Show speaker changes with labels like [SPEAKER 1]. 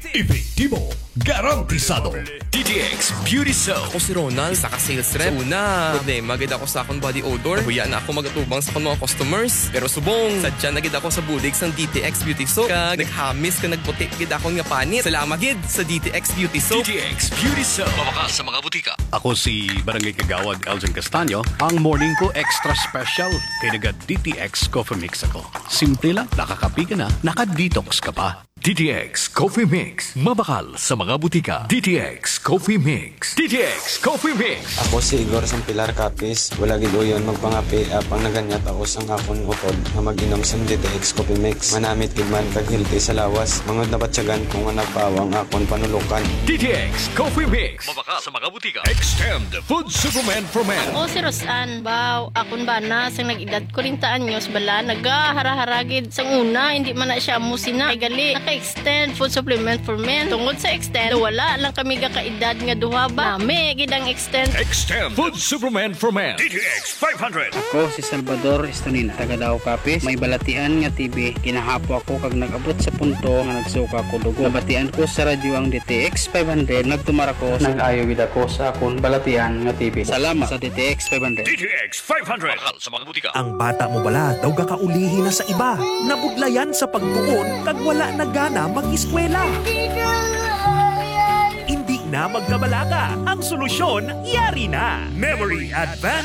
[SPEAKER 1] Epektibo, garantisado.
[SPEAKER 2] DTX Beauty Soap.
[SPEAKER 3] Ako si Ronald, isa ka sales rep. Una, problema gid ako sa akong body odor. Huya na ako magatubang sa akong mga customers. Pero subong, sadya na gid ako sa bulig sang DTX Beauty Soap. Kag naghamis ka nagputi gid akong nga panit. Salamat gid sa DTX Beauty Soap.
[SPEAKER 2] DTX Beauty Soap. Mabakas sa mga butika.
[SPEAKER 1] Ako si Barangay Kagawad Elgin Castaño. Ang morning ko extra special. Kaya naga DTX Coffee Mix ako. Simple lang, nakakapi ka na, naka-detox ka pa.
[SPEAKER 2] DTX Coffee Mix. Mabakal sa mga butika. DTX Coffee Mix. DTX Coffee Mix.
[SPEAKER 4] Ako si Igor sang Pilar Capis. Wala gid uyon magpangapi apang naganyat ako sang akon utod nga mag-inom sang DTX Coffee Mix. Manamit gid man kag healthy sa lawas. Mangod na batyagan kung nga nagpawang akon panulukan.
[SPEAKER 2] DTX Coffee Mix. Mabakal sa mga butika. Extend Food Superman for Men.
[SPEAKER 5] O si Rosan, baw, akon ba na sang nag-edad ko 30 anyos bala nagaharagid sang una hindi man na siya musina kay gali naka-extend food supplement for men tungod sa extend wala lang kami ga kaedad nga duha ba nami gid ang extend
[SPEAKER 2] Food Superman for Men. DTX 500.
[SPEAKER 6] Ako si Salvador Estonina, taga Dao Capis. May balatian nga TV. Kinahapo ako kag nag-abot sa punto nga nagsuka ko dugo. Nabatian ko sa radyo ang DTX 500. Nagtumara ko, nag-ayo gid ako sa akong balatian nga TV. Salamat sa DTX 500.
[SPEAKER 2] DTX 500. Mabakal sa mga butika.
[SPEAKER 7] Ang bata mo bala daw gakaulihi na sa iba. Nabudlayan sa pagtuon kag wala na gana mag-eskwela. Hindi na magkabalaka. Ang solusyon, yari na. Memory Advance